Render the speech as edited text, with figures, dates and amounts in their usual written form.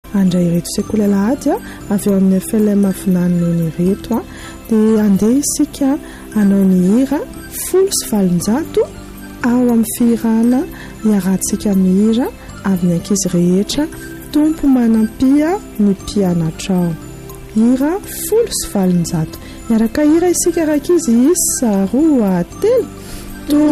andray ireto sekoly alahady avy eo amin'ny FLM afinaniny ireto dia andeha isika hanao ny hira 700 ao amin'ny firana iarahantsika mihira amin'ny ankizy rehetra tompo manampia ny mpianatra ao. Hira 700 miaraka hira isika rakizy isa 2 3